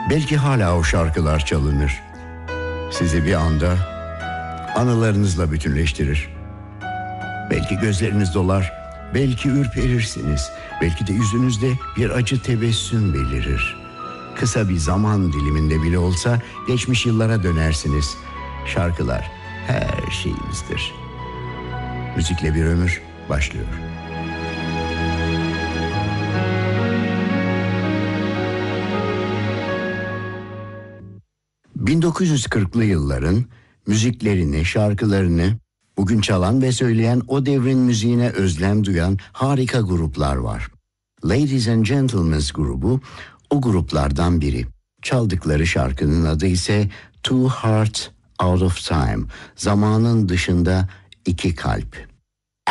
Belki hala o şarkılar çalınır. Sizi bir anda anılarınızla bütünleştirir. Belki gözleriniz dolar, belki ürperirsiniz. Belki de yüzünüzde bir acı tebessüm belirir. Kısa bir zaman diliminde bile olsa geçmiş yıllara dönersiniz. Şarkılar her şeyimizdir. Müzikle bir ömür başlıyor. ...1940'lı yılların müziklerini, şarkılarını bugün çalan ve söyleyen, o devrin müziğine özlem duyan harika gruplar var. Ladies and Gentlemen grubu o gruplardan biri. Çaldıkları şarkının adı ise Two Hearts Out of Time, zamanın dışında iki kalp.